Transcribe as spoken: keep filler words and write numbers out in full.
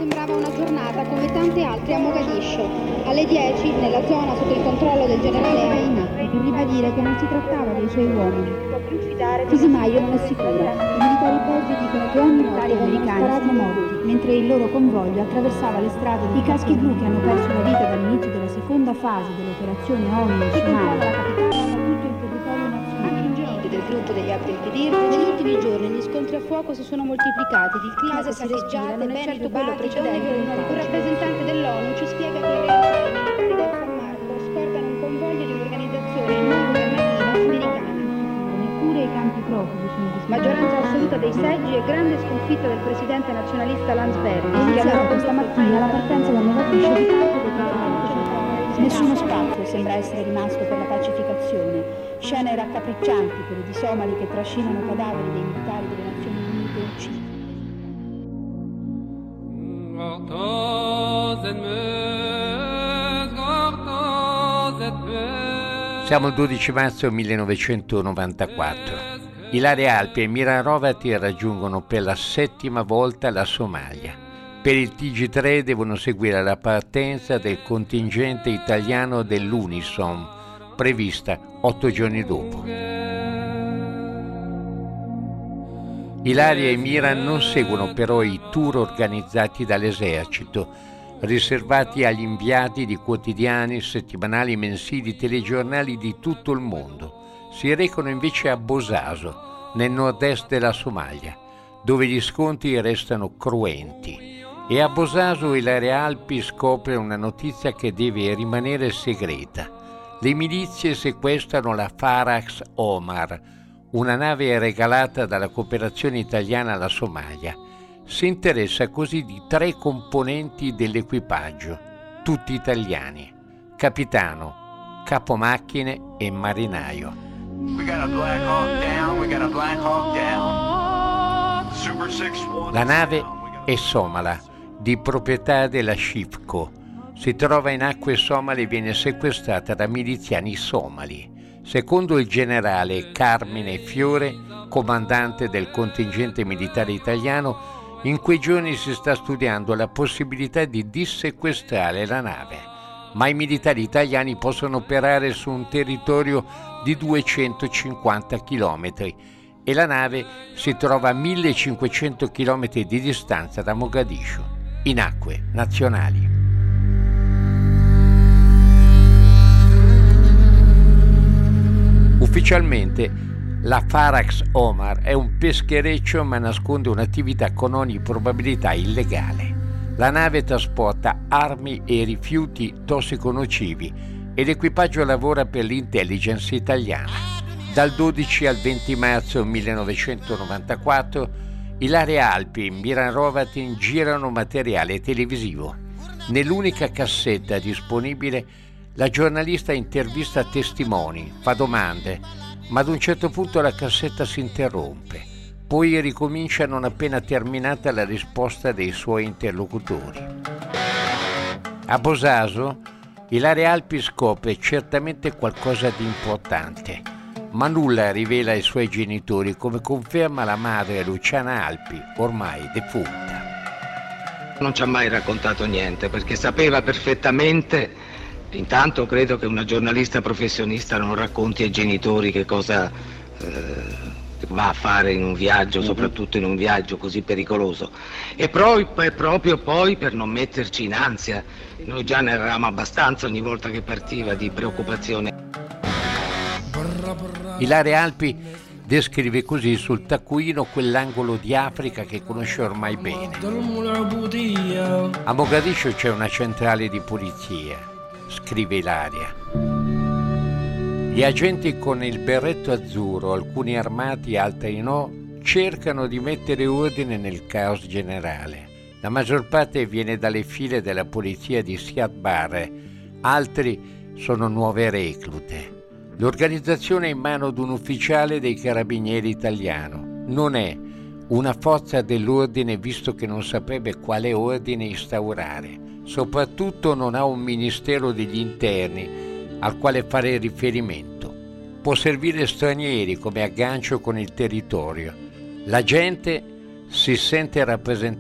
sembrava una giornata come tante altre a Mogadiscio. Alle dieci, nella zona sotto il controllo del generale Aina, per ribadire che non si trattava dei suoi uomini. Kisimayo non è sicura. I militari belgi dicono che ogni notte vengono sparati morti, mentre il loro convoglio attraversava le strade. I caschi blu che hanno perso la vita dall'inizio della seconda fase dell'operazione ONU in Somalia capitarono tutto il territorio nazionale. Del gruppo degli Abdel Qadir, negli ultimi giorni gli scontri a fuoco si sono moltiplicati, il clima che si respira non è certo quello precedente. Un rappresentante dell'ONU ci spiega che in realtà i militari del San Marco scortano un convoglio di un'organizzazione non governativa americana. Neppure i campi profughi sono disponibili. Maggioranza assoluta dei seggi e grande sconfitta del presidente nazionalista Landsbergis. È iniziata questa mattina la partenza da Mogadiscio di tanto dei controlli. Nessuno spazio sembra essere rimasto per la pacificazione. Scene raccapriccianti, quelle di somali che trascinano cadaveri dei militari delle Nazioni Unite uccisi. Siamo il dodici marzo millenovecentonovantaquattro. Ilaria Alpi e Miran Hrovatin raggiungono per la settima volta la Somalia. Per il T G tre devono seguire la partenza del contingente italiano dell'Unisom, prevista otto giorni dopo. Ilaria e Miran non seguono però i tour organizzati dall'esercito, riservati agli inviati di quotidiani, settimanali, mensili, telegiornali di tutto il mondo. Si recano invece a Bosaso, nel nord-est della Somalia, dove gli scontri restano cruenti. E a Bosaso Ilaria Alpi scopre una notizia che deve rimanere segreta. Le milizie sequestrano la Farax Omar, una nave regalata dalla cooperazione italiana alla Somalia. Si interessa così di tre componenti dell'equipaggio, tutti italiani: capitano, capomacchine e marinaio. La nave è somala, di proprietà della Shifco. Si trova in acque somale e viene sequestrata da miliziani somali. Secondo il generale Carmine Fiore, comandante del contingente militare italiano, in quei giorni si sta studiando la possibilità di dissequestrare la nave, ma i militari italiani possono operare su un territorio di duecentocinquanta chilometri e la nave si trova a millecinquecento chilometri di distanza da Mogadiscio, in acque nazionali. Ufficialmente la Farax Omar è un peschereccio, ma nasconde un'attività con ogni probabilità illegale. La nave trasporta armi e rifiuti tossico-nocivi e l'equipaggio lavora per l'intelligence italiana. Dal dodici al venti marzo millenovecentonovantaquattro Ilaria Alpi e Miran Hrovatin girano materiale televisivo. Nell'unica cassetta disponibile la giornalista intervista testimoni, fa domande, ma ad un certo punto la cassetta si interrompe. Poi ricomincia non appena terminata la risposta dei suoi interlocutori. A Bosaso, Ilaria Alpi scopre certamente qualcosa di importante, ma nulla rivela ai suoi genitori, come conferma la madre Luciana Alpi, ormai defunta. Non ci ha mai raccontato niente, perché sapeva perfettamente. Intanto credo che una giornalista professionista non racconti ai genitori che cosa eh, va a fare in un viaggio, mm-hmm. soprattutto in un viaggio così pericoloso. E poi, proprio poi per non metterci in ansia, noi già ne eravamo abbastanza ogni volta che partiva di preoccupazione. Ilaria Alpi descrive così sul taccuino quell'angolo di Africa che conosce ormai bene. A Mogadiscio c'è una centrale di polizia, scrive Ilaria. Gli agenti con il berretto azzurro, alcuni armati, altri no, cercano di mettere ordine nel caos generale. La maggior parte viene dalle file della polizia di Siad Barre, altri sono nuove reclute. L'organizzazione è in mano ad un ufficiale dei carabinieri italiano. Non è una forza dell'ordine, visto che non saprebbe quale ordine instaurare. Soprattutto non ha un ministero degli interni al quale fare riferimento. Può servire stranieri come aggancio con il territorio. La gente si sente rappresentata